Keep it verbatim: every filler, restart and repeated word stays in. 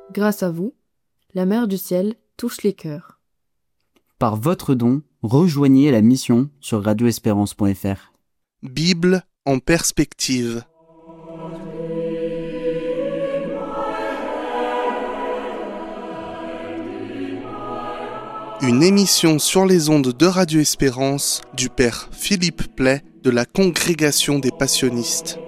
Grâce à vous, la Mère du Ciel touche les cœurs. Par votre don, rejoignez la mission sur radio espérance point f r. Bible en perspective. Une émission sur les ondes de Radio Espérance du Père Philippe Play de la Congrégation des Passionnistes.